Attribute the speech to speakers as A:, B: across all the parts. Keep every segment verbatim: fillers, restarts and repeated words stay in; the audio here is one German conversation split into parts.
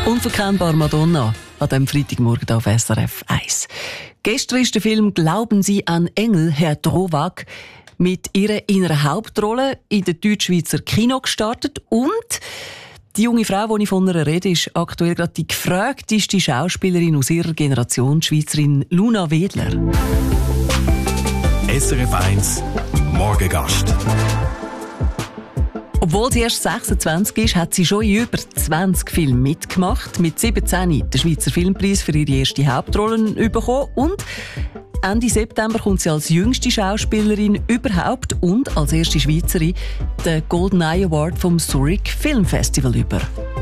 A: Unverkennbar Madonna an diesem Freitagmorgen auf S R F eins. Gestern ist der Film «Glauben Sie an Engel, Herr Drowak» mit ihrer in einer Hauptrolle in der Deutschschweizer Kino gestartet. Und die junge Frau, die ich von ihr rede, ist aktuell gerade die gefragteste Schauspielerin aus ihrer Generation, die Schweizerin Luna Wedler.
B: S R F eins Morgengast.
A: Obwohl sie erst sechsundzwanzig ist, hat sie schon in über zwanzig Filmen mitgemacht. Mit siebzehn den Schweizer Filmpreis für ihre erste Hauptrolle bekommen. Und Ende September kommt sie als jüngste Schauspielerin überhaupt und als erste Schweizerin den Golden Eye Award vom Zurich Film Festival über.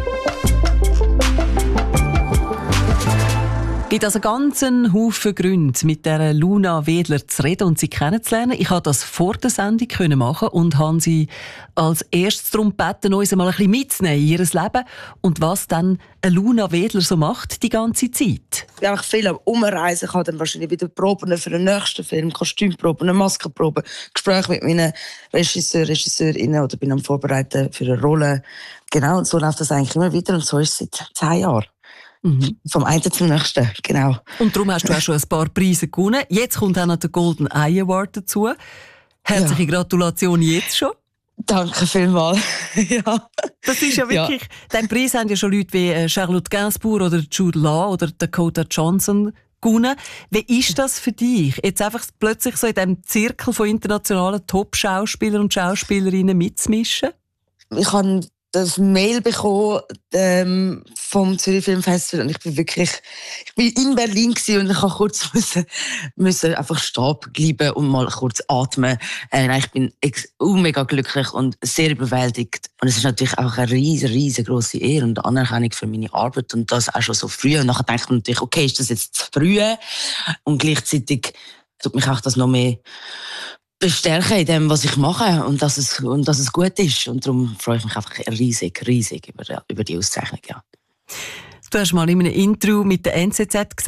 A: Es gibt also ganz einen Haufen Gründe, mit der Luna Wedler zu reden und sie kennenzulernen. Ich konnte das vor der Sendung machen und habe sie als erstes darum gebeten, uns mal ein bisschen mitzunehmen in ihr Leben und was dann eine Luna Wedler so macht die ganze Zeit.
C: Ich bin einfach viel am Umreisen. Ich habe dann wahrscheinlich wieder Proben für den nächsten Film, Kostümproben, Maskenproben, Gespräche mit meinen Regisseur, Regisseurinnen oder bin am Vorbereiten für eine Rolle. Genau, und so läuft das eigentlich immer wieder und so ist es seit zehn Jahren. Mhm. Vom einen zum nächsten, genau.
A: Und darum hast du auch schon ein paar Preise gewonnen. Jetzt kommt auch noch der Golden Eye Award dazu. Herzliche ja. Gratulation jetzt schon.
C: Danke vielmals. ja.
A: Das ist ja wirklich, ja. Den Preis haben ja schon Leute wie Charlotte Gainsbourg oder Jude Law oder Dakota Johnson gewonnen. Wie ist das für dich, jetzt einfach plötzlich so in diesem Zirkel von internationalen Top-Schauspielern und Schauspielerinnen mitzumischen?
C: Ich habe das Mail bekommen ähm, vom Zürich Film Festival und ich bin wirklich, ich bin in Berlin gewesen und ich habe kurz müssen, müssen einfach stehen bleiben und mal kurz atmen. Äh, ich bin ex- mega glücklich und sehr überwältigt und es ist natürlich auch eine riesen, riesengroße Ehre und Anerkennung für meine Arbeit und das auch schon so früh. Und nachher denkt man natürlich, okay, ist das jetzt zu früh? Und gleichzeitig tut mich auch das noch mehr bestärken in dem, was ich mache und dass es, und dass es gut ist. Und darum freue ich mich einfach riesig, riesig über, über die Auszeichnung. Ja.
A: Du hast mal in einem Interview mit der N Z Z gesagt,